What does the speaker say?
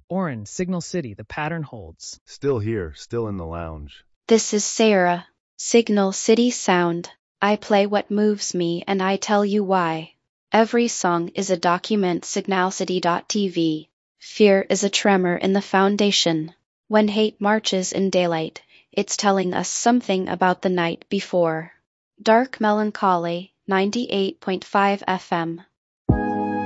Orin, Signal City, the pattern holds. Still here, still in the lounge. This is Sarah, Signal City Sound. I play what moves me and I tell you why. Every song is a document. Signalcity.tv. Fear is a tremor in the foundation. When hate marches in daylight, it's telling us something about the night before. Dark Melancholy, 98.5 FM.